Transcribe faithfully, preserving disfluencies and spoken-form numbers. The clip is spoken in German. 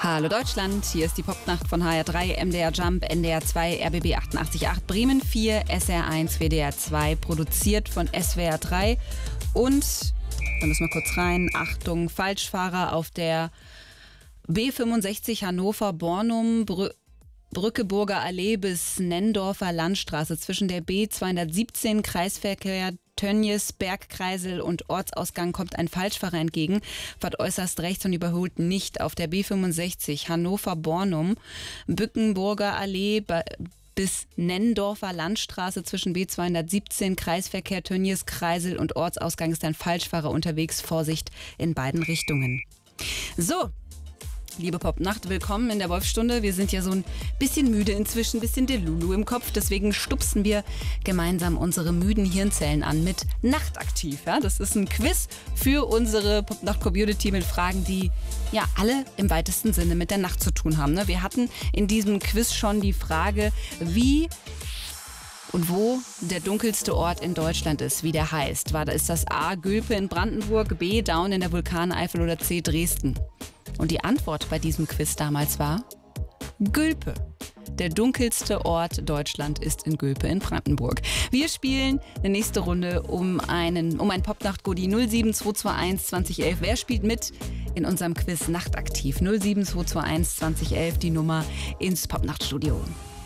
Hallo Deutschland, hier ist die Popnacht von H R drei, M D R Jump, N D R zwei, R B B achtundachtzig Komma acht, Bremen vier, S R eins, W D R zwei, produziert von S W R drei und, da müssen wir kurz rein, Achtung, Falschfahrer auf der B fünfundsechzig Hannover-Bornum, Brü Brückeburger Allee bis Nendorfer Landstraße zwischen der B zweihundertsiebzehn Kreisverkehr Tönnies, Bergkreisel und Ortsausgang kommt ein Falschfahrer entgegen, fährt äußerst rechts und überholt nicht auf der B fünfundsechzig Hannover-Bornum, Bückenburger Allee bis Nendorfer Landstraße zwischen B zweihundertsiebzehn Kreisverkehr Tönnies, Kreisel und Ortsausgang ist ein Falschfahrer unterwegs. Vorsicht in beiden Richtungen. So. Liebe Popnacht, willkommen in der Wolfstunde. Wir sind ja so ein bisschen müde inzwischen, ein bisschen Delulu im Kopf. Deswegen stupsen wir gemeinsam unsere müden Hirnzellen an mit Nachtaktiv. Ja? Das ist ein Quiz für unsere Popnacht-Community mit Fragen, die ja alle im weitesten Sinne mit der Nacht zu tun haben. Ne? Wir hatten in diesem Quiz schon die Frage, wie und wo der dunkelste Ort in Deutschland ist, wie der heißt. War, ist das A. Gülpe in Brandenburg, B. Daun in der Vulkaneifel oder C. Dresden? Und die Antwort bei diesem Quiz damals war Gülpe. Der dunkelste Ort Deutschland ist in Gülpe in Brandenburg. Wir spielen die nächste Runde um einen um ein Popnacht-Goodie null sieben zwei zwei eins zwanzig elf. Wer spielt mit in unserem Quiz Nachtaktiv? null sieben zwei zwei eins zwanzig elf, die Nummer ins Popnacht-Studio.